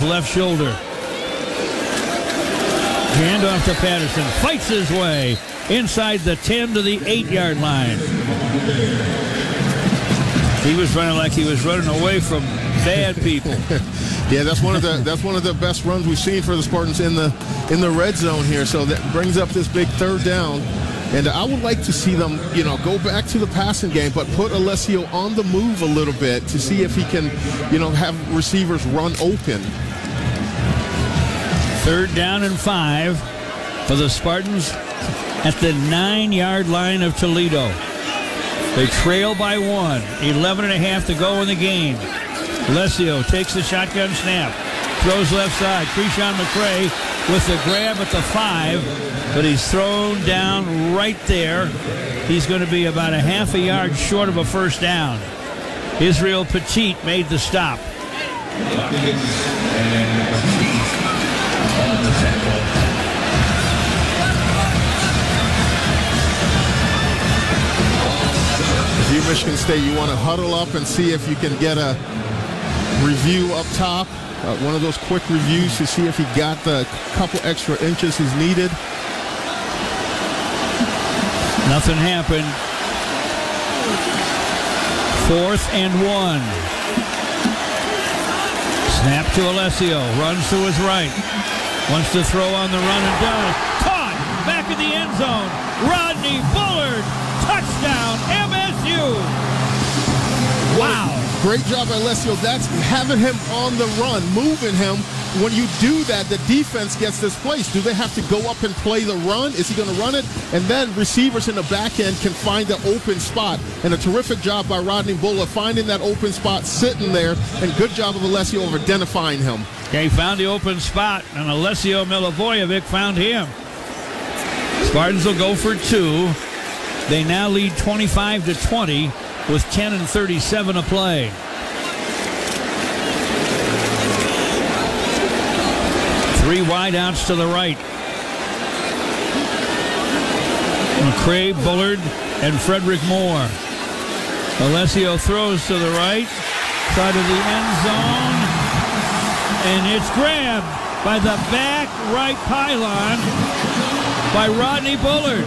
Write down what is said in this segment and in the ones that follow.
left shoulder. Handoff to Patterson. Fights his way inside the 10 to the 8-yard line. He was running like he was running away from bad people. Yeah, that's one of the best runs we've seen for the Spartans in the red zone here. So that brings up this big third down. And I would like to see them, go back to the passing game, but put Alessio on the move a little bit to see if he can, have receivers run open. 3rd down and 5 for the Spartans at the 9-yard line of Toledo. They trail by 1. 11.5 to go in the game. Alessio takes the shotgun snap. Throws left side. Keyshawn McCray with the grab at the 5, but he's thrown down right there. He's going to be about a half a yard short of a first down. Israel Petit made the stop. If you're Michigan State, you want to huddle up and see if you can get a review up top. One of those quick reviews to see if he got the couple extra inches he's needed. Nothing happened. 4th and 1. Snap to Alessio. Runs to his right. Wants to throw on the run and does. Caught! Back in the end zone. Rodney Bullard. Touchdown MSU. Wow. Great job by Alessio. That's having him on the run, moving him. When you do that, the defense gets displaced. Do they have to go up and play the run? Is he going to run it? And then receivers in the back end can find the open spot. And a terrific job by Rodney Bullard finding that open spot, sitting there. And good job of Alessio of identifying him. Yeah, he found the open spot, and Alessio Milivojevic found him. Spartans will go for 2. They now lead 25-20 with 10:37 to play. Three wideouts to the right. McCray, Bullard, and Frederick Moore. Alessio throws to the right, side of the end zone, and it's grabbed by the back right pylon by Rodney Bullard.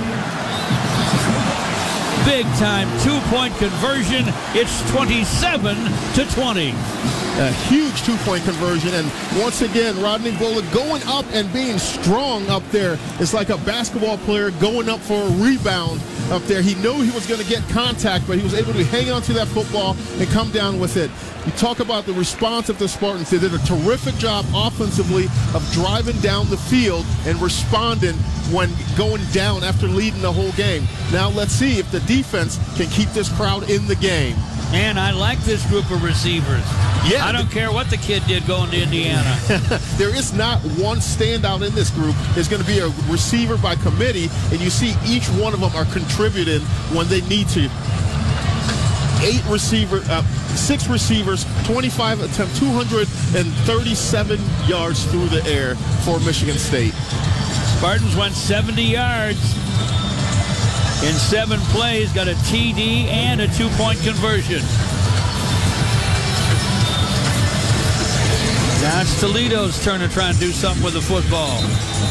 Big time 2-point conversion. It's 27-20. A huge 2-point conversion, and once again, Rodney Bullard going up and being strong up there. It's like a basketball player going up for a rebound up there. He knew he was going to get contact, but he was able to hang on to that football and come down with it. You talk about the response of the Spartans. They did a terrific job offensively of driving down the field and responding when going down after leading the whole game. Now let's see if the defense can keep this crowd in the game. And I like this group of receivers. Yeah, I don't care what the kid did going to Indiana. There is not one standout in this group. There's going to be a receiver by committee, and you see each one of them are contributing when they need to. 6 receivers, 25 attempts, 237 yards through the air for Michigan State. Spartans went 70 yards in 7 plays, got a TD and a 2-point conversion. Now it's Toledo's turn to try and do something with the football.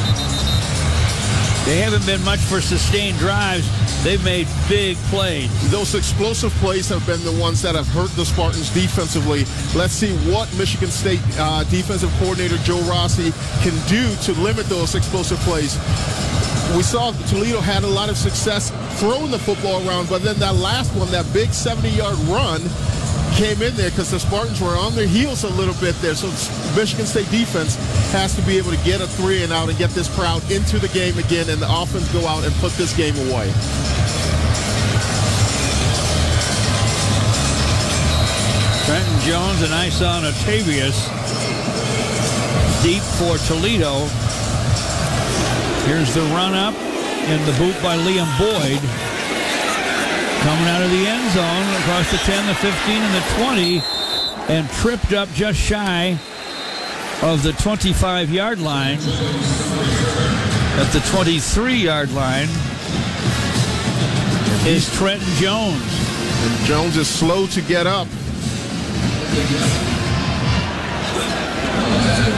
They haven't been much for sustained drives. They've made big plays. Those explosive plays have been the ones that have hurt the Spartans defensively. Let's see what Michigan State defensive coordinator Joe Rossi can do to limit those explosive plays. We saw Toledo had a lot of success throwing the football around, but then that last one, that big 70-yard run, came in there because the Spartans were on their heels a little bit there. So Michigan State defense has to be able to get a 3-and-out and get this crowd into the game again, and the offense go out and put this game away. Trenton Jones and Isan Octavius deep for Toledo. Here's the run up and the boot by Liam Boyd. Coming out of the end zone across the 10, the 15, and the 20, and tripped up just shy of the 25-yard line. At the 23-yard line is Trenton Jones. And Jones is slow to get up.